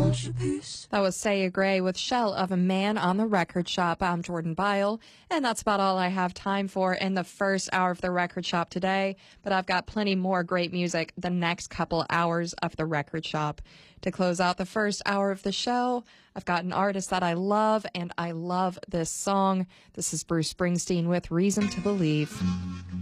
That was Saya Gray with Shell of a Man on the Record Shop. I'm Jordan Byle, and that's about all I have time for in the first hour of the Record Shop today. But I've got plenty more great music the next couple hours of the Record Shop. To close out the first hour of the show, I've got an artist that I love, and I love this song. This is Bruce Springsteen with Reason to Believe.